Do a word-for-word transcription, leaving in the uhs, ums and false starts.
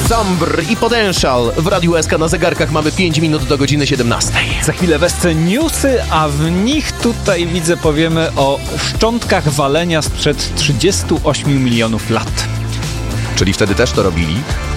Sombr i Potential w Radiu S K. Na zegarkach mamy pięć minut do godziny siedemnastej. Za chwilę Wesce newsy, a w nich tutaj widzę powiemy o szczątkach walenia sprzed trzydziestu ośmiu milionów lat. Czyli wtedy też to robili?